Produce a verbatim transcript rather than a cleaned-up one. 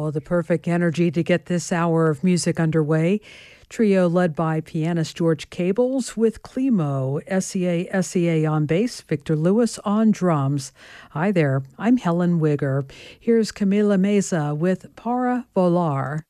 Oh, the perfect energy to get this hour of music underway. Trio led by pianist George Cables with Climo, S E A S E A on bass, Victor Lewis on drums. Hi there, I'm Helen Wigger. Here's Camila Meza with Para Volar.